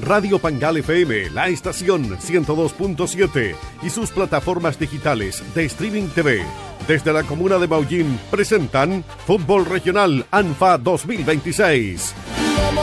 Radio Pangal FM, la estación 102.7 y sus plataformas digitales de Streaming TV. Desde la comuna de Maullín presentan Fútbol Regional ANFA 2026.